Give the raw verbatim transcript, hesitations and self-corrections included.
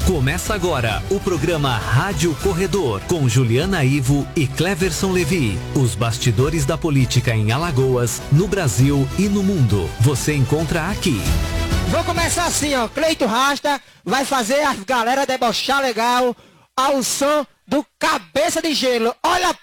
Começa agora o programa Rádio Corredor, com Juliana Ivo e Cleverson Levi. Os bastidores da política em Alagoas, no Brasil e no mundo. Você encontra aqui. Vou começar assim, ó. Cleito Rasta vai fazer a galera debochar legal ao som do Cabeça de Gelo. Olha